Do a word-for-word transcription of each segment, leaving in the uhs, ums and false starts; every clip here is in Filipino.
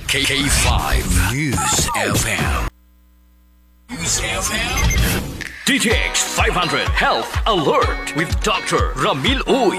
K five News F M. News F M. D T X five hundred Health Alert with Doctor Ramil Uy.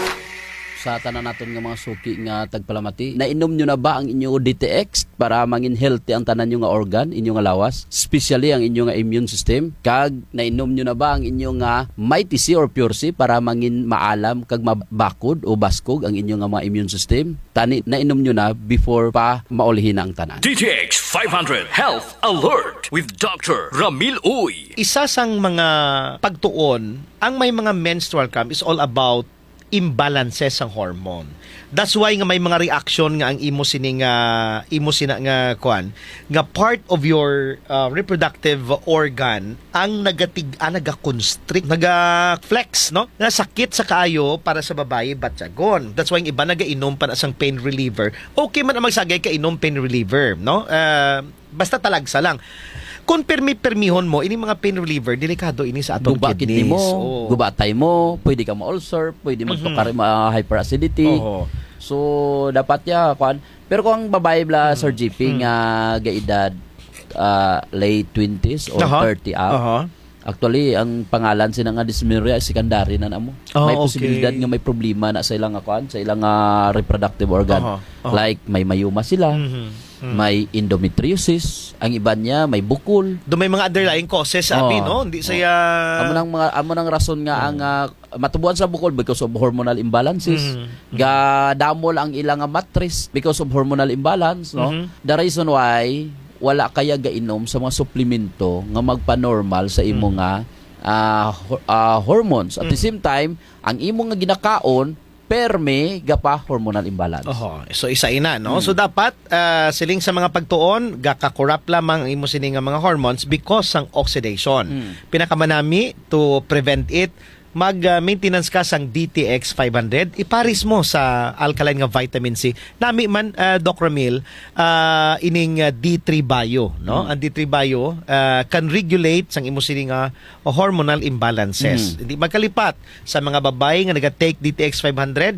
Sa tanan naton nga mga suki nga tagpalamati, nainom nyo na ba ang inyong D T X para mangin healthy ang tanan nyo nga organ, inyong nga lawas, especially ang inyong nga immune system? Kag nainom nyo na ba ang inyong nga Mighty C or Pure C para mangin maalam kag mabakod o baskog ang inyong nga mga immune system? Tani nainom nyo na before pa maulihin ang tanan. D T X five hundred Health Alert with Doctor Ramil Uy. Isa sang mga pagtuon, ang may mga menstrual cramp is all about imbalances ang hormone. That's why nga may mga reaction nga ang imo sining uh, imo sina nga kuan nga part of your uh, reproductive organ ang nagatig ah, naga-constrict, naga-flex, no? Nasakit sa kaayo para sa babae batyagon. That's why ang iba nagainom pa na sang pain reliever. Okay man ang magsagay ka inom pain reliever, no? Uh, basta talagsa lang. Kung permi-permihon mo, ini mga pain reliever, delikado ini sa atong Guba kidneys. kidney mo, Oh. gubatay mo, pwede ka ma-ulcer, pwede magtukar mm-hmm. ma-hyperacidity. Oh. So, dapat ya, kuan. Pero kung babae bla, mm-hmm. Sir G P, nga gaedad uh, late twenties or uh-huh. thirty up, uh-huh. actually, ang pangalan sila nga dysmenorrhea, secondary na namo. Oh, may okay. posibilidad nga may problema na sa ilang kuan, sa ilang uh, reproductive organ. Uh-huh. Uh-huh. Like, may mayuma sila, mm-hmm. may endometriosis, ang iba niya may bukol. Do may mga underlying causes sabi, oh, no? Hindi saya oh. Amo nang mga amo nang rason nga oh. ang uh, matubuan sa bukol because of hormonal imbalances. Mm-hmm. Ga damol ang ilang matris because of hormonal imbalance, no? Mm-hmm. The reason why wala kaya gainom sa mga suplemento nga magpa-normal sa imo mm-hmm. nga uh, uh, hormones. At mm-hmm. the same time, ang imo nga ginakaon perme gapa hormonal imbalance. Oho. So isa ina, no? Hmm. So dapat uh, siling sa mga pagtuon gakakurap lamang ang imo sini nga mga hormones because sang oxidation. Hmm. Pinakamanami to prevent it, mag-maintenance uh, ka sang D T X five hundred, iparis mo sa alkaline nga vitamin C. Nami man, uh, Doc Ramil, uh, ining uh, D three Bio, no? Mm. Ang D three Bio uh, can regulate sang imo sini nga uh, hormonal imbalances. Mm. Hindi magkalipat sa mga babae nga naga-take D T X five hundred,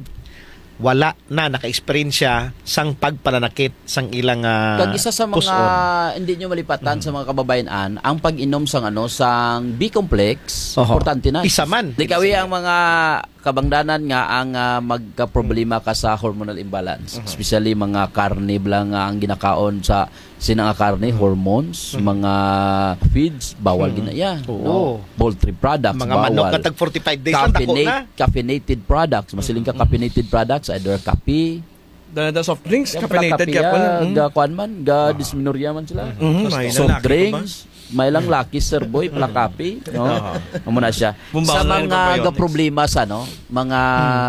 wala na naka-experience siya sang pagpananakit sang ilang uh, kag isa sa mga puson. Hindi nyo malipatan mm-hmm. sa mga kababayan-an ang pag-inom sang ano sang B-complex. Uh-huh. Importante na isa man likawi ang mga kabangdanan nga ang uh, magka-problema ka sa hormonal imbalance, uh-huh. especially mga karne lang uh, ang ginakaon sa sinang karne, hormones, uh-huh. mga feeds bawal uh-huh. ginaya, no? Poultry products mga bawal, manok na tag forty-five days Caffeinate, na caffeinated products, masiling ka caffeinated products, either kape, the, the soft drinks, yeah, caffeinated ka pa mm. ga kuan man, ga dysmenorrhea man sila. Mm-hmm. Soft drinks, may lang lucky sir boy, pala kape, no? Amo na siya. Sa mga ga problema sa no, mga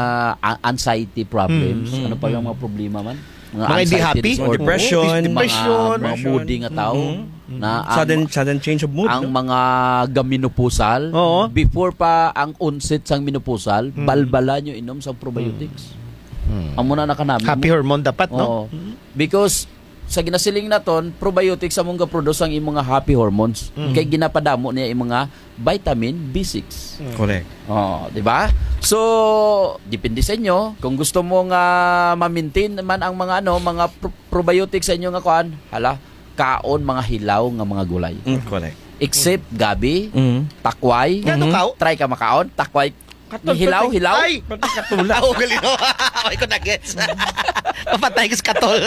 mm. anxiety problems, mm. ano pa yung mga problema man? Mga, mga hindi happy, or depression, depression, mga, mga moody nga tao. Mm-hmm. Na ang, sudden sudden change of mood. Ang no? mga gaminupusal, oo. Before pa ang onset sang minupusal, mm. balbala nyo inom sa probiotics. Mm. Amo na nakanami. Happy hormone dapat, no? Mm. Because sa ginasiling naton, probiotics among ga-produce ang imong happy hormones. Mm. Kay ginapadamo niya imong nga vitamin B six. Mm. Correct. Oh, di ba? So, depende sa inyo kung gusto mo nga ma-maintain man ang mga ano, mga pro- probiotics sa inyo nga kuan. Hala, kaon mga hilaw nga mga gulay. Mm, correct. Except gabi, mm. takway. Mm-hmm. Try ka makaon, takway. Katol, hilaw, pati, hilaw. Ay, pati katula. Oo, galino. Ay ko na gets. Papatay ko sa katol.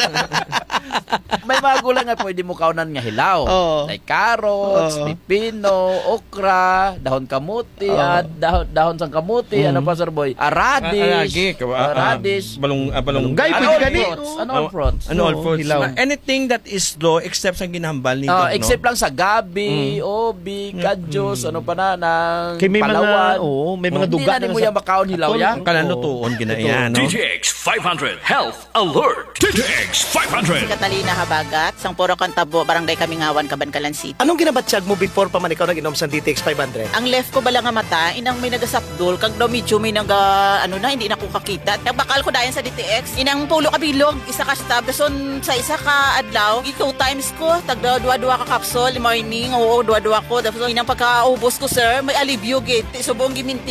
May mga gulay nga pwede mo kaunan nga hilaw. Oh. Like carrots, oh. pipino, okra, dahon kamuti, oh. at dahon, dahon sang kamuti, mm. ano pa sir boy? Aradish. Uh, radish. Uh, balong, uh, balong. Gay, ano all fruits? Ano all fruits? Ano all fruits? Anything that is low except sa ginahambal nito. Uh, except no? lang sa gabi, mm. obi, kadyos, mm. ano pa na, ng Kay may Palawan. Mga, oh, may mga duga. Hindi na mo yung makaon hilaw ya. Kalanutuon ginaya, no? D T X five hundred Health Alert. D T X five hundred. Catalina Habagat, sang Puro Kantabo, Barangay Kamingawan, Cabancalan City. Anong ginabatsyag mo before pa man ikaw nag-inom sa D T X five hundred? Ang left ko bala nga mata, inang may nagasapdol, kag daw medyo may naga, ano na, hindi na ko kakita. Nagbakal ko dayan sa D T X, inang pulo kabilog, isa ka stab, dason sa isa ka adlaw, two times ko, tag dua-dua ka capsule, morning, oo, dua-dua ko, dason inang pagkaubos ko, sir, may alivio gate, so buong gimintinance ko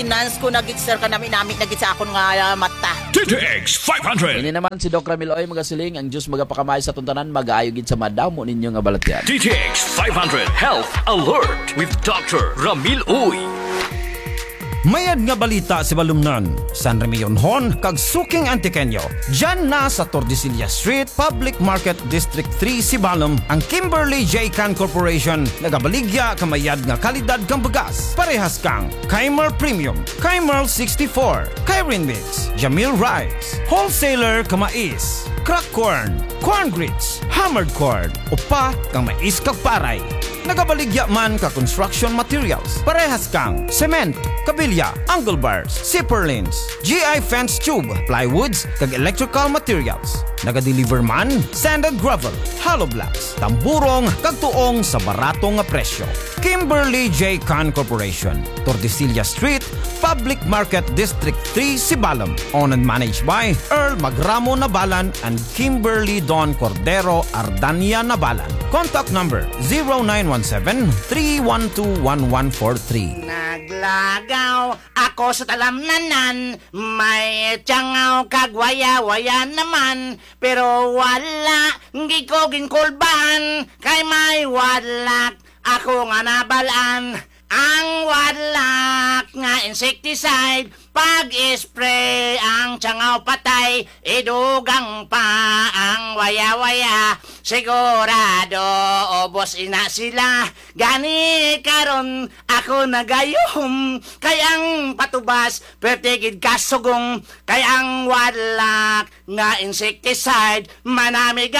ko nagit sir kanami nami nagit sa akon nga uh, mata. D T X five hundred. Ini naman si Doc Ramil Oy magasiling ang Diyos magapakamay sa tuntanan mag-aayo gid sa madamo ninyo nga balatyan. D T X five hundred Health Alert with Doctor Ramil Uy. Mayad nga balita si Balumnan, San Remillonhon, kag Suking Antiqueño. Diyan na sa Tordesillas Street, Public Market District three, Sibalom, ang Kimberly J. Can Corporation nagabaligya kamayad nga kalidad kang bagas. Parehas kang Kaimer Premium, Kaimer sixty-four, Kairin Mix, Jamil Rice, Wholesaler Kamais, Crack Corn, Corn Grits, Hammered Corn, upa kang mais kag paray. Nagabaligya man ka construction materials. Parehas kang cement, kabilya, angle bars, zipper lanes, G I fence tube, plywoods, kag electrical materials. Nagadeliver man sand and gravel, hollow blocks, tamburong, kag tuong sa barato nga presyo. Kimberly J. Can Corporation, Tordesillas Street, Public Market District three, Sibalom. Owned and managed by Earl Magramo Nabalan and Kimberly Don Cordero Ardania Nabalan. Contact number zero nine one seven, three one two, one one four three. Naglagaw ako sa talamnanan, may tiyangaw kagwaya-waya naman, pero wala, hindi ko ginkulban, kay may wadlak, ako nga nabalaan. Ang wadlak nga insecticide, pag-spray ang tiyangaw patay, idugang pa ang waya-waya. Sigurado, obos ina sila, gani karon ako nagayom. Kayang patubas, pertigid kasugong, kayang wadlak nga insecticide, manami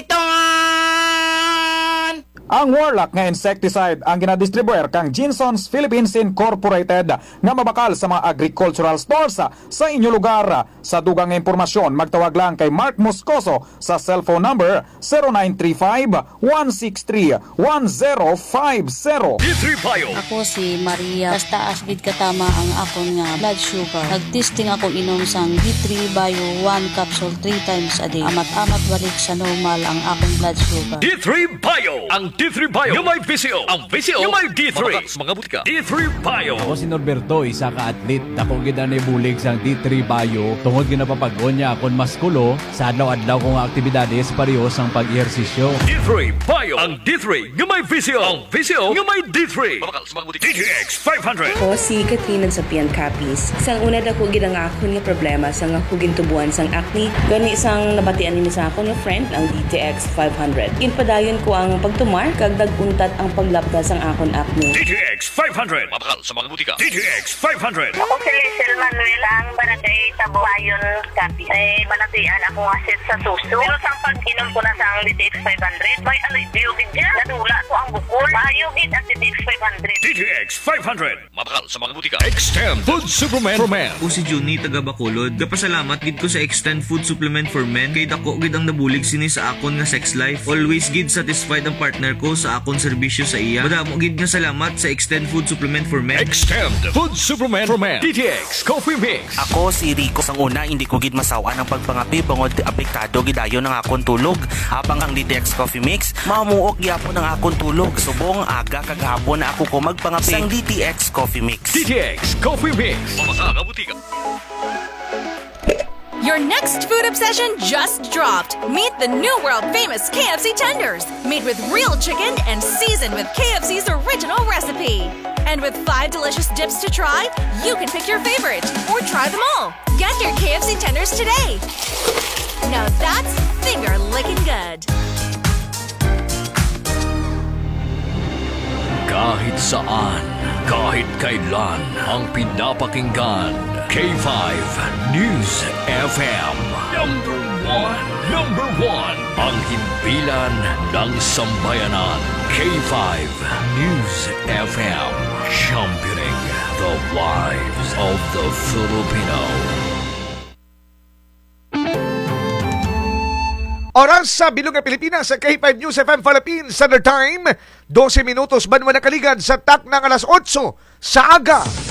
gamiton. Ang Warlock nga insecticide ang ginadistribuer kang Jinsons Philippines Incorporated nga mabakal sa mga agricultural stores sa inyo lugar. Sa dugang impormasyon, magtawag lang kay Mark Moscoso sa cellphone number zero nine three five, one six three, one zero five zero. D three Bio. Ako si Maria. Basta asbid katama ang akon nga blood sugar. Nagtesting ako inom sang D three Bio one capsule three times a day. Amat-amat balik sa normal ang akong blood sugar. D three Bio. Ang D three Bio. Yung may V C O. Ang V C O. Yung may D three. Mga butika. D three Bio. Ako si Norberto, isa ka atlet. Dako gid ani bulig sang D three Bio. Tungod ginapapagon niya akon maskulo sa adlaw-adlaw kong aktibidades parehos ang pag-ehersisyo. D three Bio. Ang D three. Yung may V C O. Ang V C O. Yung may D three. D T X five hundred. Ako si Katrina sa Pian Capis. Sang una dako gid ang akon nga problema sang ako gintubuan sang acne. Gani sang nabatian ni sa akon nga friend ang D T X five hundred. Ginpadayon ko ang pagtumar kag dag-untat ang paglapdas sang akon acne. D T X five hundred. Mabakal sa mga butika. D T X five hundred. Ako si Lizel Manuel ang barangay Tabuayon, Capi. Ay banatian ako asit sa suso. Pero sang pag-inom ko na sa D T X five hundred, may alibyo gid dyan. Nadula ko ang bukol. Maayo gid ang D T X five hundred. D T X five hundred. Mabakal sa mga butika. Extend Food Supplement for Men. O si Juni taga Bacolod. Kapasalamat gid ko sa Extend Food Supplement for Men kay dako gid ang nabulig sini sa akon nga sex life. Always gid satisfied ang partner ko sa akon serbisyo sa iya. Madamo gid nga salamat sa Extend Food Supplement for Men. Extend Food Supplement for Men. D T X Coffee Mix. Ako si Rico. Sang una hindi ko gid masawa ng pagpangapi bangod apektado gidayon ng akon tulog. Habang ang D T X Coffee Mix mamuok gyapon ng akon tulog. Subong aga kag hapon na ako ko magpangapi sang D T X Coffee Mix. D T X Coffee Mix. Mabasa butika. Your next food obsession just dropped. Meet the new world-famous K F C tenders, made with real chicken and seasoned with K F C's original recipe. And with five delicious dips to try, you can pick your favorite or try them all. Get your K F C tenders today. Now that's finger-licking good. Kahit saan, kahit kailan, ang pinapakinggan. K five News F M. Number one. Number one. Ang himpilan ng sambayanan. K five News F M. Championing the lives of the Filipino. Oras sa Bilog ng Pilipinas sa K five News F M Philippines Standard Time. twelve minutos banwa na kaligad sa tak ng alas otso sa aga.